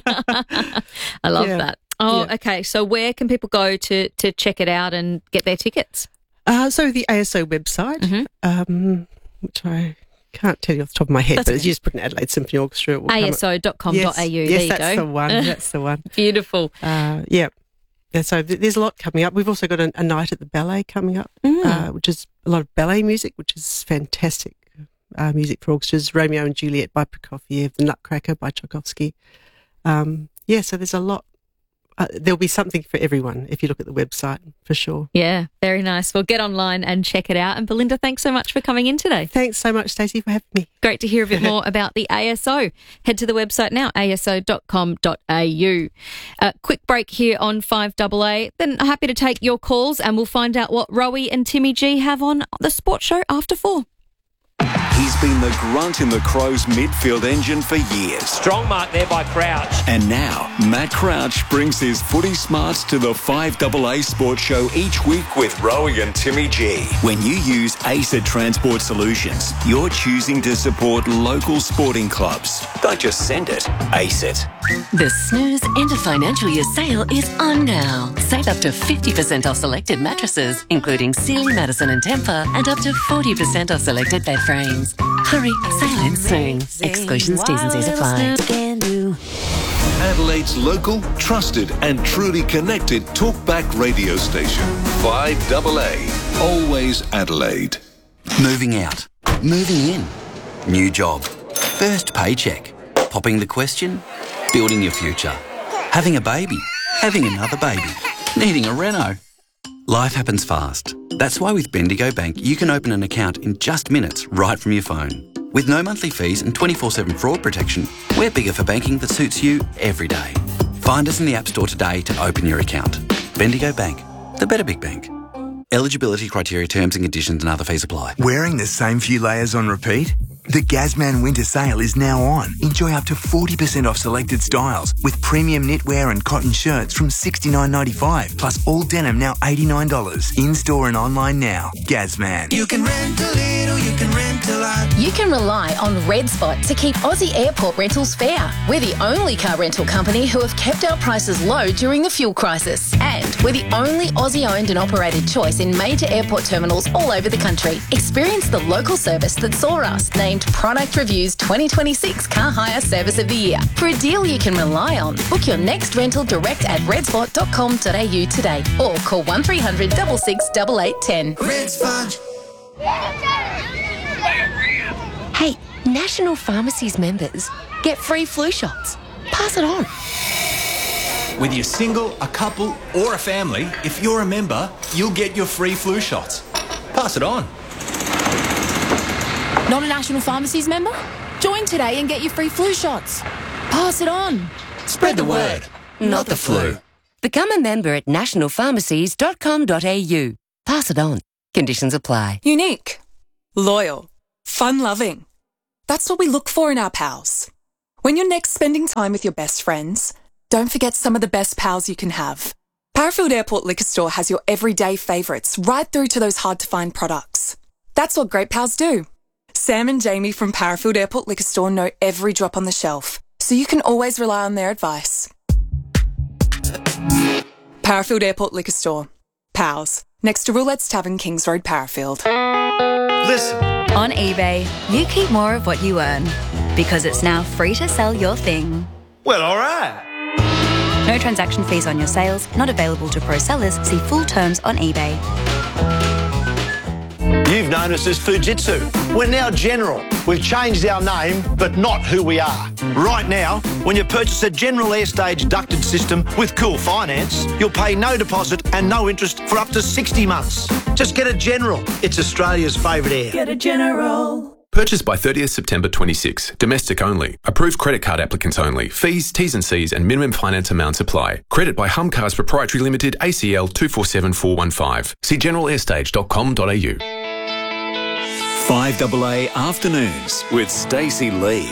I love Yeah. that. Oh, Yeah. okay. So where can people go to to check it out and get their tickets? Uh, so the A S O website, Mm-hmm. um, which I can't tell you off the top of my head, That's but okay. you just put an Adelaide Symphony Orchestra. It will come A up. S O dot com dot A U. Yes, There yes you that's go. the one. That's the one. Beautiful. Uh, yeah. Yeah, so th- there's a lot coming up. We've also got a, a night at the ballet coming up, Mm. uh, which is a lot of ballet music, which is fantastic uh, music for orchestras. Romeo and Juliet by Prokofiev, The Nutcracker by Tchaikovsky. Um, yeah, so there's a lot. Uh, there'll be something for everyone if you look at the website, for sure. Yeah, very nice. Well, get online and check it out. And Belinda, thanks so much for coming in today. Thanks so much, Stacey, for having me. Great to hear a bit more about the A S O. Head to the website now, A S O dot com dot A U. Uh, quick break here on five A A. Then happy to take your calls and we'll find out what Rowie and Timmy G have on the sports show after four. He's been the grunt in the Crows midfield engine for years. Strong mark there by Crouch. And now, Matt Crouch brings his footy smarts to the five A A Sports Show each week with Rowie and Timmy G. When you use ACET Transport Solutions, you're choosing to support local sporting clubs. Don't just send it, ACET. The Snooze End of Financial Year sale is on now. Save up to fifty percent off selected mattresses, including Sealy, Madison and Tempur, and up to forty percent off selected bed frames. Hurry, sale ends soon. Exclusions, T's and C's apply. Adelaide's local, trusted and truly connected talkback radio station. five A A. Always Adelaide. Moving out. Moving in. New job. First paycheck. Popping the question. Building your future. Having a baby. Having another baby. Needing a reno. Life happens fast. That's why with Bendigo Bank you can open an account in just minutes right from your phone. With no monthly fees and twenty-four seven fraud protection, we're bigger for banking that suits you every day. Find us in the App Store today to open your account. Bendigo Bank, the better big bank. Eligibility criteria, terms and conditions and other fees apply. Wearing the same few layers on repeat? The Gazman winter sale is now on. Enjoy up to forty percent off selected styles with premium knitwear and cotton shirts from sixty-nine ninety-five, plus all denim now eighty-nine dollars. In-store and online now. Gazman. You can rent a little, you can rent a lot. You can rely on Red Spot to keep Aussie airport rentals fair. We're the only car rental company who have kept our prices low during the fuel crisis. And we're the only Aussie-owned and operated choice in major airport terminals all over the country. Experience the local service that saw us named named Product Review's twenty twenty-six Car Hire Service of the Year. For a deal you can rely on, book your next rental direct at redspot dot com dot a u today or call one three hundred six six eight eight one zero. Red Sponge. Hey, National Pharmacies members get free flu shots. Pass it on. Whether you're single, a couple, or a family, if you're a member, you'll get your free flu shots. Pass it on. Not a National Pharmacies member? Join today and get your free flu shots. Pass it on. Spread the word, not the flu. Become a member at national pharmacies dot com dot a u. Pass it on. Conditions apply. Unique, loyal, fun-loving. That's what we look for in our pals. When you're next spending time with your best friends, don't forget some of the best pals you can have. Parafield Airport Liquor Store has your everyday favourites right through to those hard-to-find products. That's what great pals do. Sam and Jamie from Parafield Airport Liquor Store know every drop on the shelf, so you can always rely on their advice. Parafield Airport Liquor Store. Pals. Next to Roulette's Tavern, Kings Road, Parafield. Listen. On eBay, you keep more of what you earn because it's now free to sell your thing. Well, all right. No transaction fees on your sales, not available to pro sellers. See full terms on eBay. You've known us as Fujitsu. We're now General. We've changed our name, but not who we are. Right now, when you purchase a General Airstage ducted system with Cool Finance, you'll pay no deposit and no interest for up to sixty months. Just get a General. It's Australia's favourite air. Get a General. Purchased by thirtieth September twenty-six. Domestic only. Approved credit card applicants only. Fees, T's and C's and minimum finance amounts apply. Credit by Humcars Proprietary Limited, A C L two four seven four one five. See general airstage dot com dot a u. five A A Afternoons with Stacey Lee.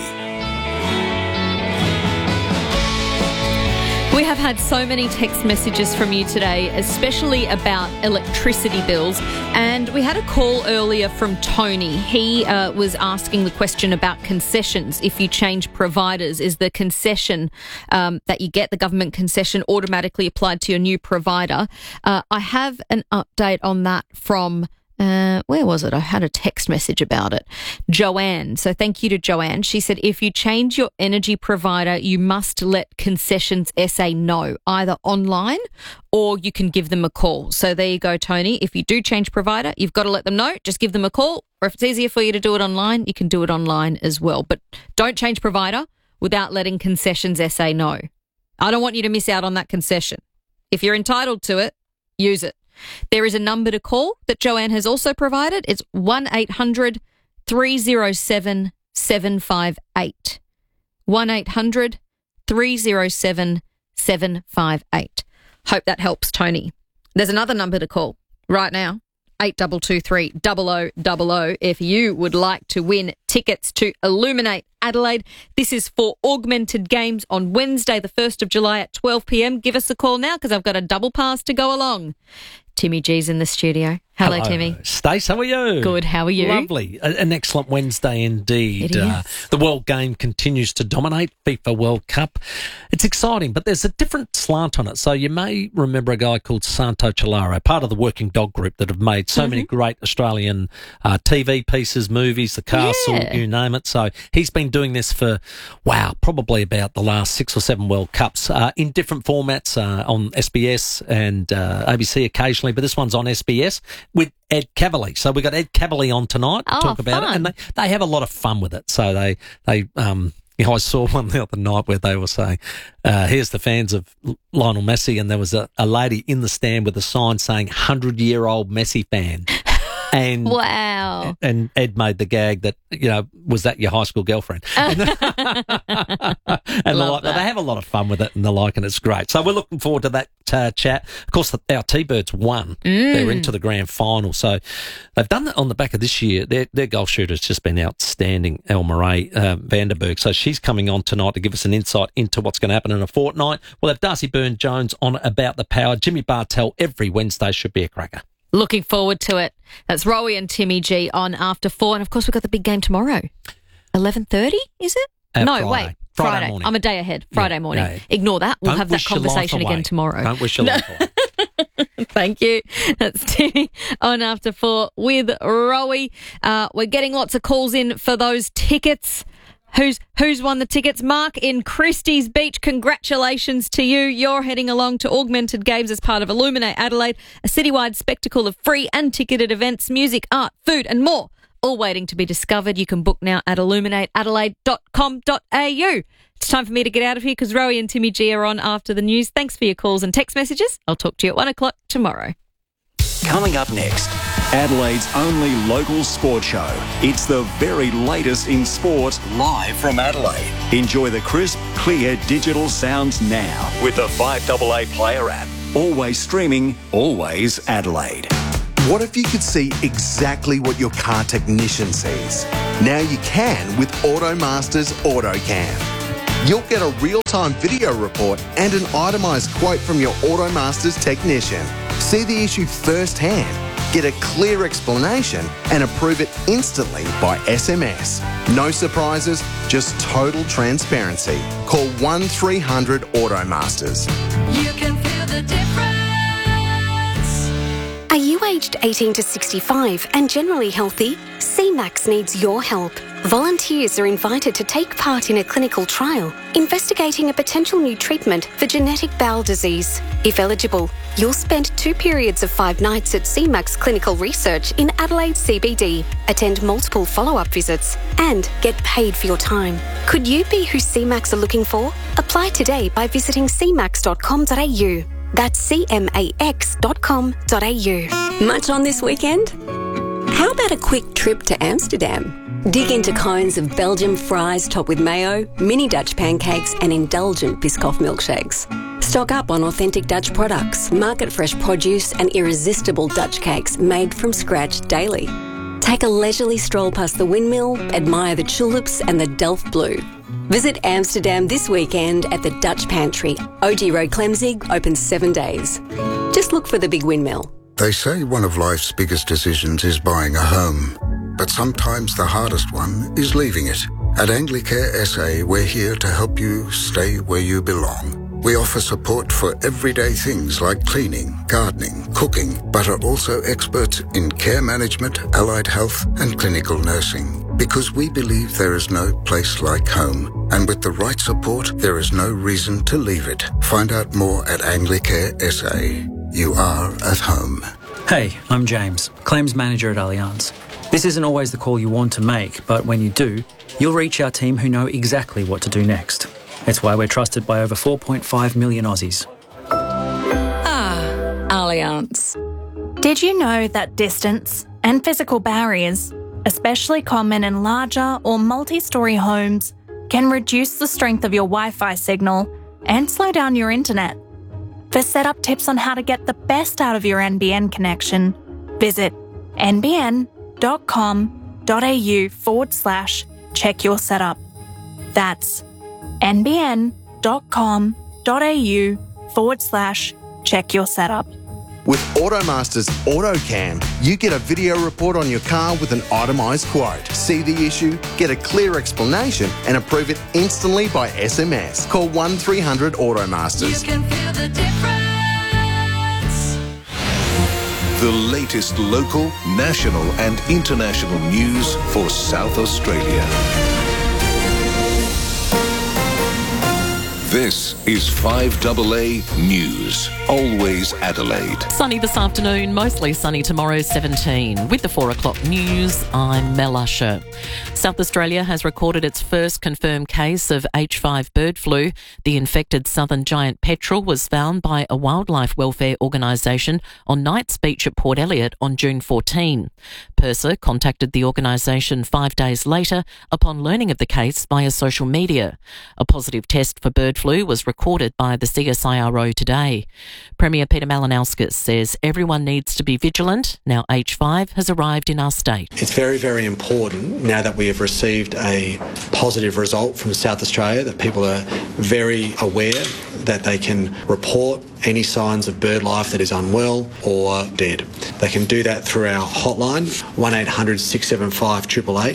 We have had so many text messages from you today, especially about electricity bills. And we had a call earlier from Tony. He uh, was asking the question about concessions. If you change providers, is the concession um, that you get, the government concession, automatically applied to your new provider? Uh, I have an update on that from... Uh, where was it? I had a text message about it. Joanne. So thank you to Joanne. She said, if you change your energy provider, you must let Concessions S A know, either online or you can give them a call. So there you go, Tony. If you do change provider, you've got to let them know. Just give them a call. Or if it's easier for you to do it online, you can do it online as well. But don't change provider without letting Concessions S A know. I don't want you to miss out on that concession. If you're entitled to it, use it. There is a number to call that Joanne has also provided. It's one eight hundred three oh seven seven five eight. one eight hundred three oh seven seven five eight. Hope that helps, Tony. There's another number to call right now. eight two two three zero zero zero zero if you would like to win tickets to Illuminate Adelaide. This is for Augmented Games on Wednesday, the first of July at twelve p.m. Give us a call now because I've got a double pass to go along. Timmy G's in the studio. Hello, Hello. Timmy. Stace, how are you? Good, how are you? Lovely. A- an excellent Wednesday indeed. It is. Uh, the World Game continues to dominate, FIFA World Cup. It's exciting, but there's a different slant on it. So you may remember a guy called Santo Chalaro, part of the Working Dog Group that have made so mm-hmm. many great Australian uh, T V pieces, movies, The Castle, yeah. you name it. So he's been doing this for, wow, probably about the last six or seven World Cups uh, in different formats uh, on S B S and uh, A B C occasionally, but this one's on S B S with Ed Cavalier. So we've got Ed Cavalier on tonight to oh, talk about fun. it. And they, they have a lot of fun with it. So they, they um, you know, I saw one the other night where they were saying, uh, here's the fans of Lionel Messi, and there was a, a lady in the stand with a sign saying hundred-year-old Messi fan. And wow. And Ed made the gag that, you know, was that your high school girlfriend? and and the like, they have a lot of fun with it and the like, and it's great. So we're looking forward to that uh, chat. Of course, the, our T-Birds won. Mm. They're into the grand final. So they've done that on the back of this year. Their, their goal shooter's just been outstanding, El Murray uh, Vanderberg. So she's coming on tonight to give us an insight into what's going to happen in a fortnight. We'll have Darcy Byrne-Jones on about the power. Jimmy Bartell every Wednesday should be a cracker. Looking forward to it. That's Rowie and Timmy G on After Four. And, of course, we've got the big game tomorrow. eleven thirty, is it? Uh, no, Friday. wait. Friday, Friday. morning. I'm a day ahead. Friday yeah, morning. yeah. Ignore that. We'll Don't have that conversation again tomorrow. Don't wish your life away. Thank you. That's Timmy on After Four with Rowie. Uh, we're getting lots of calls in for those tickets. Who's who's won the tickets? Mark in Christie's Beach, congratulations to you. You're heading along to Augmented Games as part of Illuminate Adelaide, a citywide spectacle of free and ticketed events, music, art, food and more, all waiting to be discovered. You can book now at illuminate adelaide dot com dot a u. It's time for me to get out of here because Rowie and Timmy G are on after the news. Thanks for your calls and text messages. I'll talk to you at one o'clock tomorrow. Coming up next, Adelaide's only local sport show. It's the very latest in sport, live from Adelaide. Enjoy the crisp, clear digital sounds now with the five A A Player app. Always streaming, always Adelaide. What if you could see exactly what your car technician sees? Now you can with AutoMaster's AutoCam. You'll get a real-time video report and an itemised quote from your AutoMaster's technician. See the issue firsthand, get a clear explanation and approve it instantly by S M S. No surprises, just total transparency. Call one three hundred AutoMasters. You can feel the difference. Are you aged eighteen to sixty-five and generally healthy? C MAX needs your help. Volunteers are invited to take part in a clinical trial investigating a potential new treatment for genetic bowel disease. If eligible, you'll spend two periods of five nights at C MAX Clinical Research in Adelaide C B D, attend multiple follow-up visits, and get paid for your time. Could you be who C MAX are looking for? Apply today by visiting c max dot com dot a u. That's c max dot com dot a u. Much on this weekend? How about a quick trip to Amsterdam? Dig into cones of Belgian fries topped with mayo, mini Dutch pancakes and indulgent Biscoff milkshakes. Stock up on authentic Dutch products, market-fresh produce and irresistible Dutch cakes made from scratch daily. Take a leisurely stroll past the windmill, admire the tulips and the Delft Blue. Visit Amsterdam this weekend at the Dutch Pantry. O G Road Clemzig, open seven days. Just look for the big windmill. They say one of life's biggest decisions is buying a home. But sometimes the hardest one is leaving it. At Anglicare S A, we're here to help you stay where you belong. We offer support for everyday things like cleaning, gardening, cooking, but are also experts in care management, allied health and clinical nursing. Because we believe there is no place like home. And with the right support, there is no reason to leave it. Find out more at Anglicare S A. You are at home. Hey, I'm James, Claims Manager at Allianz. This isn't always the call you want to make, but when you do, you'll reach our team who know exactly what to do next. It's why we're trusted by over four point five million Aussies. Ah, Allianz. Did you know that distance and physical barriers, especially common in larger or multi-storey homes, can reduce the strength of your Wi-Fi signal and slow down your internet? For setup tips on how to get the best out of your N B N connection, visit nbn.com.au forward slash check your setup. That's nbn.com.au forward slash check your setup. With AutoMaster's AutoCam, you get a video report on your car with an itemised quote. See the issue, get a clear explanation and approve it instantly by S M S. Call one three hundred AutoMasters. You can feel the difference. The latest local, national and international news for South Australia. This is five A A News, always Adelaide. Sunny this afternoon, mostly sunny tomorrow, seventeen. With the four o'clock news, I'm Mel Usher. South Australia has recorded its first confirmed case of H five bird flu. The infected southern giant petrel was found by a wildlife welfare organisation on Knights Beach at Port Elliot on June fourteenth. PIRSA contacted the organisation five days later upon learning of the case via social media. A positive test for bird flu was recorded by the C S I R O today. Premier Peter Malinauskas says everyone needs to be vigilant now H five has arrived in our state. It's very, very important now that we have received a positive result from South Australia that people are very aware that they can report any signs of bird life that is unwell or dead. They can do that through our hotline, one eight hundred six seven five eight eight eight.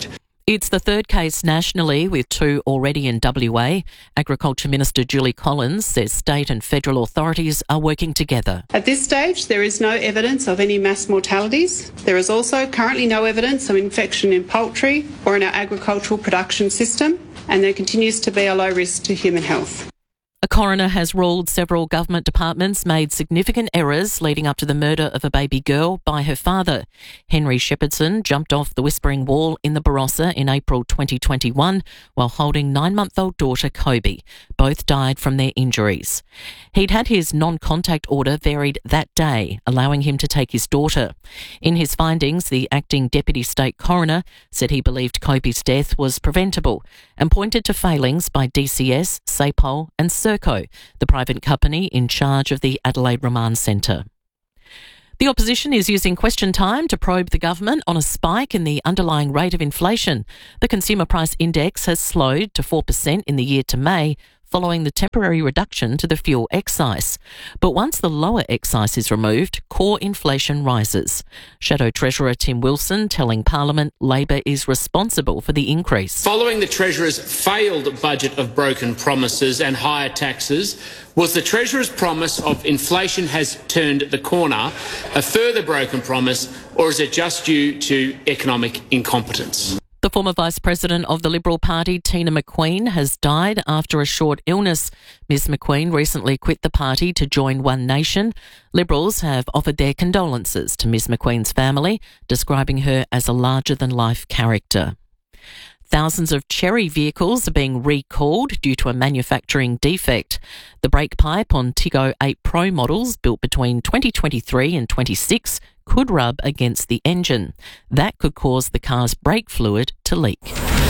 It's the third case nationally, with two already in W A. Agriculture Minister Julie Collins says state and federal authorities are working together. At this stage, there is no evidence of any mass mortalities. There is also currently no evidence of infection in poultry or in our agricultural production system, and there continues to be a low risk to human health. A coroner has ruled several government departments made significant errors leading up to the murder of a baby girl by her father. Henry Shepherdson jumped off the Whispering Wall in the Barossa in April twenty twenty-one while holding nine-month-old daughter Kobe. Both died from their injuries. He'd had his non-contact order varied that day, allowing him to take his daughter. In his findings, the acting Deputy State Coroner said he believed Kobe's death was preventable and pointed to failings by D C S, SAPOL and Serco, the private company in charge of the Adelaide Remand Centre. The opposition is using question time to probe the government on a spike in the underlying rate of inflation. The Consumer Price Index has slowed to four percent in the year to May, following the temporary reduction to the fuel excise. But once the lower excise is removed, core inflation rises. Shadow Treasurer Tim Wilson telling Parliament Labor is responsible for the increase. Following the Treasurer's failed budget of broken promises and higher taxes, was the Treasurer's promise of inflation has turned the corner a further broken promise, or is it just due to economic incompetence? The former Vice President of the Liberal Party, Tina McQueen, has died after a short illness. Miz McQueen recently quit the party to join One Nation. Liberals have offered their condolences to Miz McQueen's family, describing her as a larger-than-life character. Thousands of Chery vehicles are being recalled due to a manufacturing defect. The brake pipe on Tiggo eight Pro models built between twenty twenty-three and twenty-six could rub against the engine. That could cause the car's brake fluid to leak.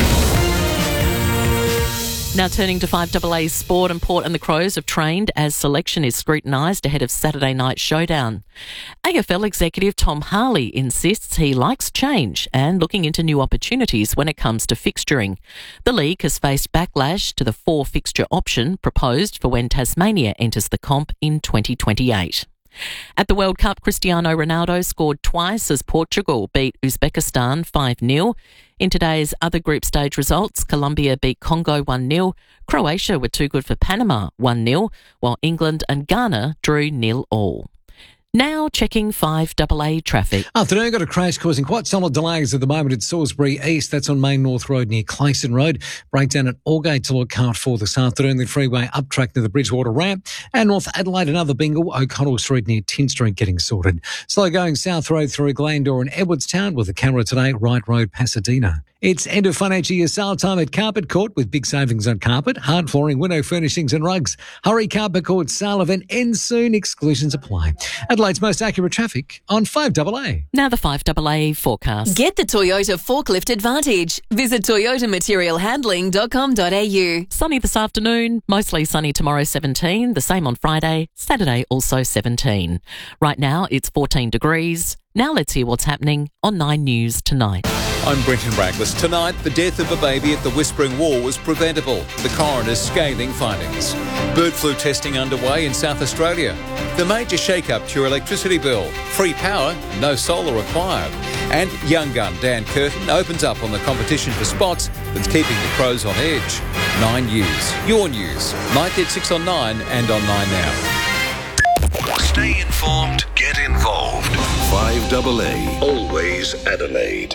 Now turning to five A A sport, and Port and the Crows have trained as selection is scrutinised ahead of Saturday night showdown. A F L executive Tom Harley insists he likes change and looking into new opportunities when it comes to fixturing. The league has faced backlash to the four fixture option proposed for when Tasmania enters the comp in twenty twenty-eight. At the World Cup, Cristiano Ronaldo scored twice as Portugal beat Uzbekistan five nil. In today's other group stage results, Colombia beat Congo one nil, Croatia were too good for Panama one nil, while England and Ghana drew nil all. Now checking five A A traffic. Afternoon, got a crash causing quite solid delays at the moment at Salisbury East. That's on Main North Road near Clayson Road. Breakdown at Aldgate to look out for this afternoon. The freeway up track near the Bridgewater ramp. And North Adelaide, another bingle, O'Connell Street near Tin Street getting sorted. Slow going South Road through Glandore and Edwardstown with a camera today, Wright Road, Pasadena. It's end of financial year sale time at Carpet Court with big savings on carpet, hard flooring, window furnishings and rugs. Hurry, Carpet Court sale event ends soon. Exclusions apply. Adelaide's most accurate traffic on five A A. Now the five A A forecast. Get the Toyota Forklift Advantage. Visit toyota material handling dot com dot a u. Sunny this afternoon, mostly sunny tomorrow seventeen, the same on Friday, Saturday also seventeen. Right now it's fourteen degrees. Now let's hear what's happening on Nine News tonight. I'm Brenton Braglis. Tonight, the death of a baby at the Whispering Wall was preventable. The coroner's scathing findings. Bird flu testing underway in South Australia. The major shake-up to your electricity bill. Free power, no solar required. And young gun Dan Curtin opens up on the competition for spots that's keeping the Crows on edge. Nine News. Your news. Night at six on Nine and on Nine Now. Stay informed, get involved. five A A. Always Adelaide.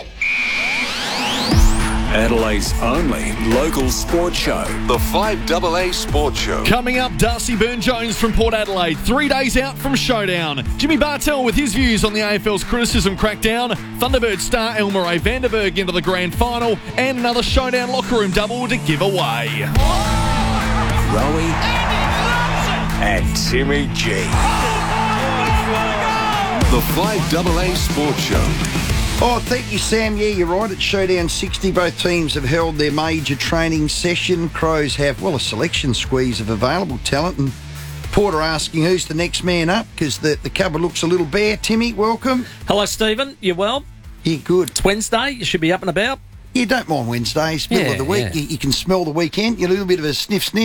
Adelaide's only local sports show. The five A A Sports Show. Coming up, Darcy Byrne-Jones from Port Adelaide, three days out from Showdown. Jimmy Bartell with his views on the A F L's criticism crackdown. Thunderbird star Elmarie Vanderberg into the grand final, and another Showdown locker room double to give away. Rowie and Timmy G. The five A A Sports Show. Oh, thank you, Sam. Yeah, you're right. It's Showdown sixty. Both teams have held their major training session. Crows have, well, a selection squeeze of available talent. And Porter asking who's the next man up because the, the cupboard looks a little bare. Timmy, welcome. Hello, Stephen. You well? Yeah, good. It's Wednesday. You should be up and about. Yeah, don't mind Wednesdays. Middle Yeah, of the week. yeah. You, you can smell the weekend. You're a little bit of a sniff-sniff.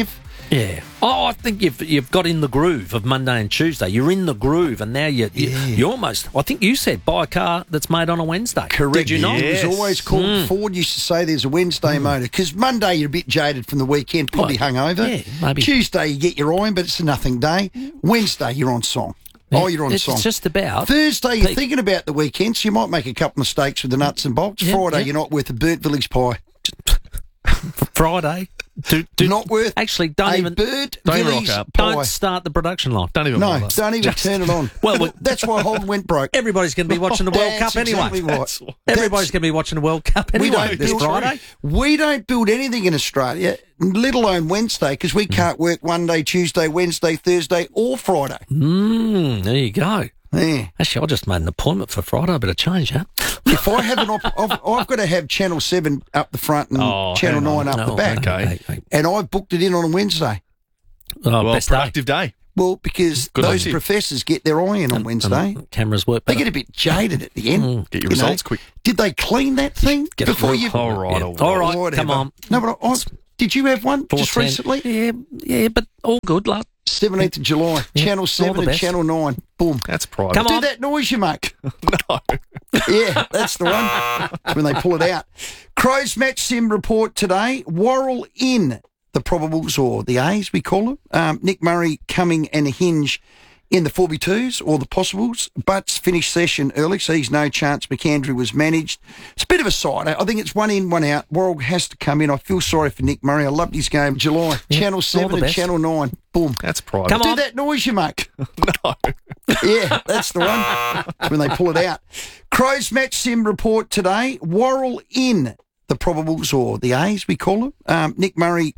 Yeah. Oh, I think you've you've got in the groove of Monday and Tuesday. You're in the groove, and now you you, Yeah. you almost. I think you said buy a car that's made on a Wednesday. Correct. Did you not? It was always called, Mm. Ford used to say there's a Wednesday motor, because Monday you're a bit jaded from the weekend, probably Well, hungover. yeah, maybe. Tuesday you get your iron, but it's a nothing day. Wednesday you're on song. Oh, you're on It's song. just about Thursday, you're peak. thinking about the weekend, so you might make a couple mistakes with the nuts and bolts. Yeah, Friday, yeah. you're not worth a burnt village pie. Friday. Do, do, not worth Actually, don't a even burnt Don't even village rock up. pie. don't start the production line. Don't even No, bother. don't even Just- turn it on. Well, we- That's why Holden went broke. Everybody's going to be watching the World That's Cup anyway. exactly right. Everybody's going to be watching the World Cup We anyway don't this build- Friday. We don't build anything in Australia, let alone Wednesday, because we can't work Monday, Tuesday, Wednesday, Thursday, or Friday. Mm, there you go. Yeah. Actually, I just made an appointment for Friday. I better change that. If I have an, op- I've, I've got to have Channel Seven up the front and Oh, Channel hang on. Nine up the Oh, back, okay. and I've booked it in on a Wednesday. Oh, Well, best day. productive day. Well, because Good those on you. professors get their eye in on Wednesday. Um, cameras work They better. get a bit jaded at the end. Mm. Get your you know. results quick. Did they clean that thing Get it before real- you? All right, Yeah. all right. All right, Whatever. come on. No, but I, did you have one just four ten. recently? Yeah, yeah, but all good, lad. seventeenth of July, Yeah, Channel all Seven the and best. Channel Nine. Boom. That's private. Come Do on. that noise you make. No. Yeah, that's the one. That's when they pull it out. Crows match sim report today. Worrell in the probables, or the A's we call them. Um, Nick Murray, Cumming and Hinge in the four by twos, or the possibles. Butts finished session early, so he's no chance. McAndrew was managed. It's a bit of a side. I think it's one in, one out. Worrell has to come in. I feel sorry for Nick Murray. I loved his game. July, Yeah, Channel all seven the and best. Channel nine. Boom. That's private. Come Do on. that noise you make. No. Yeah, that's the one. That's when they pull it out. Crows match sim report today. Worrell in the probables, or the A's we call them. Um, Nick Murray,